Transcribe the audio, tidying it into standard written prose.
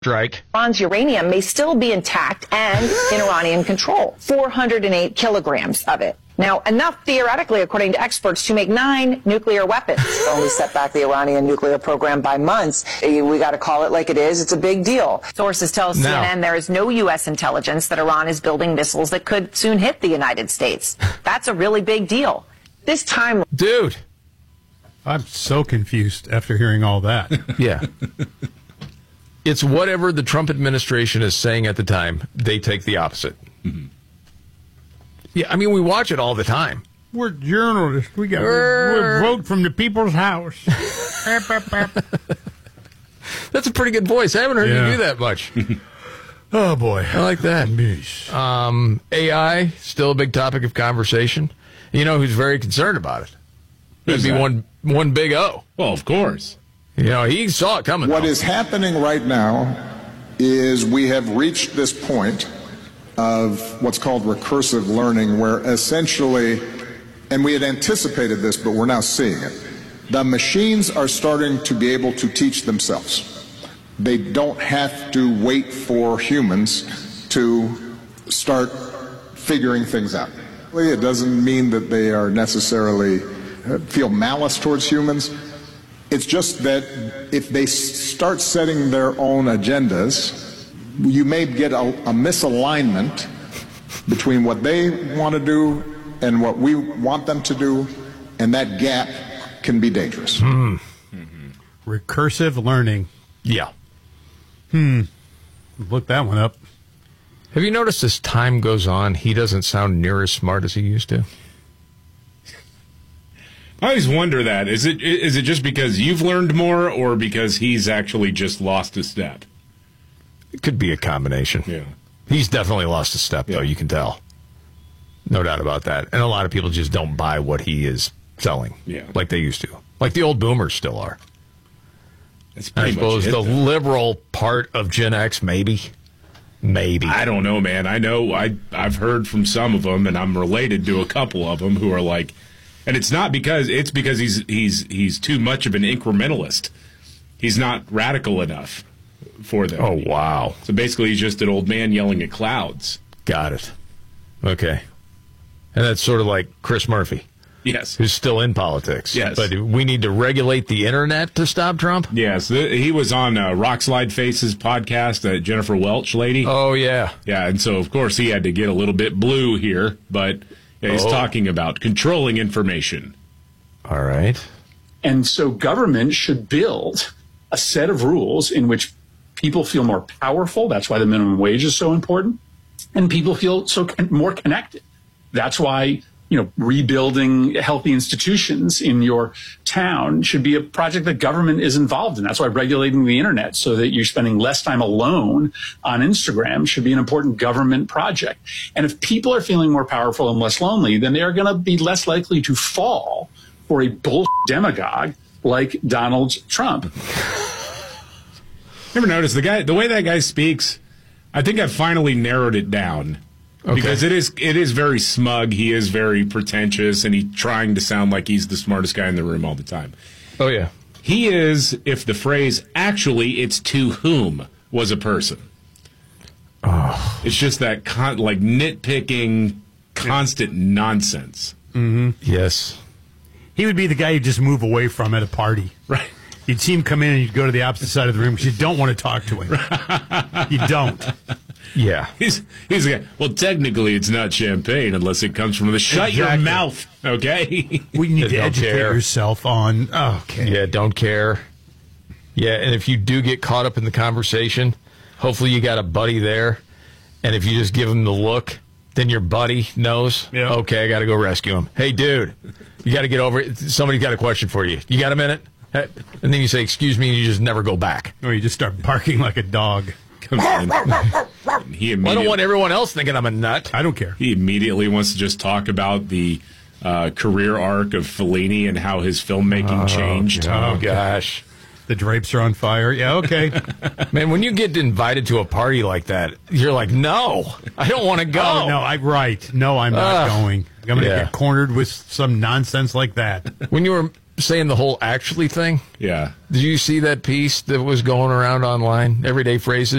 strike. Iran's uranium may still be intact and in Iranian control. 408 kilograms of it. Now, enough theoretically, according to experts, to make 9 nuclear weapons. Only set back the Iranian nuclear program by months. We got to call it like it is. It's a big deal. Sources tell CNN there is no U.S. intelligence that Iran is building missiles that could soon hit the United States. That's a really big deal. This time... Dude. I'm so confused after hearing all that. Yeah. It's whatever the Trump administration is saying at the time, they take the opposite. Mm-hmm. Yeah, I mean, we watch it all the time. We're journalists. We vote from the people's house. That's a pretty good voice. I haven't heard you do that much. Oh, boy. I like that. AI, still a big topic of conversation. You know who's very concerned about it? It'd be one big O. Well, of course. You know, he saw it coming. What is happening right now is we have reached this point of what's called recursive learning, where essentially, and we had anticipated this, but we're now seeing it, the machines are starting to be able to teach themselves. They don't have to wait for humans to start figuring things out. It doesn't mean that they are necessarily feel malice towards humans. It's just that if they start setting their own agendas, you may get a misalignment between what they want to do and what we want them to do, and that gap can be dangerous. Recursive learning. Yeah. Look that one up. Have you noticed as time goes on, he doesn't sound near as smart as he used to? I always wonder that. Is it just because you've learned more, or because he's actually just lost a step? It could be a combination. Yeah. He's definitely lost a step, though, you can tell. No doubt about that. And a lot of people just don't buy what he is selling like they used to. Like the old boomers still are. That's I suppose the liberal part of Gen X, maybe. I don't know, man. I know I've heard from some of them, and I'm related to a couple of them who are like, and it's because he's too much of an incrementalist. He's not radical enough for them. Oh, wow. So basically he's just an old man yelling at clouds. Got it. Okay. And that's sort of like Chris Murphy. Yes. Who's still in politics. Yes. But we need to regulate the internet to stop Trump? Yes. He was on Rockslide Faces podcast, Jennifer Welch lady. Oh, yeah. Yeah, and so, of course, he had to get a little bit blue here, but he's talking about controlling information. All right. And so government should build a set of rules in which people feel more powerful. That's why the minimum wage is so important. And people feel more connected. That's why, rebuilding healthy institutions in your town should be a project that government is involved in. That's why regulating the internet so that you're spending less time alone on Instagram should be an important government project. And if people are feeling more powerful and less lonely, then they are going to be less likely to fall for a bullshit demagogue like Donald Trump. Ever notice the way that guy speaks? I think I've finally narrowed it down. Okay. Because it is very smug. He is very pretentious, and he's trying to sound like he's the smartest guy in the room all the time. Oh, yeah. He is, if the phrase, actually, it's to whom, was a person. Oh. It's just that nitpicking, constant nonsense. Mm-hmm. Yes. He would be the guy you'd just move away from at a party. Right. You'd see him come in and you'd go to the opposite side of the room because you don't want to talk to him. You don't. Yeah. He's the guy. Well, technically, it's not champagne unless it comes from the shut your mouth, okay? We need to educate yourself on. Okay. Yeah, don't care. Yeah, and if you do get caught up in the conversation, hopefully you got a buddy there. And if you just give him the look, then your buddy knows, okay, I got to go rescue him. Hey, dude, you got to get over it. Somebody's got a question for you. You got a minute? And then you say, excuse me, and you just never go back. Or you just start barking like a dog. I don't want everyone else thinking I'm a nut. I don't care. He immediately wants to just talk about the career arc of Fellini and how his filmmaking changed. Oh, gosh. The drapes are on fire. Yeah, okay. Man, when you get invited to a party like that, you're like, no, I don't want to go. Oh, no, No, I'm not going. I'm going to get cornered with some nonsense like that. When you were saying the whole actually thing? Yeah. Did you see that piece that was going around online? Everyday phrases.